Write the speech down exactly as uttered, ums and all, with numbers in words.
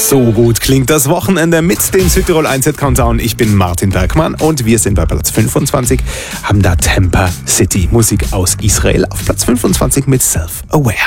So gut klingt das Wochenende mit dem Südtirol eins Hit Countdown. Ich bin Martin Bergmann und wir sind bei Platz fünfundzwanzig, haben da Temper City, Musik aus Israel, auf Platz fünfundzwanzig mit Self-Aware.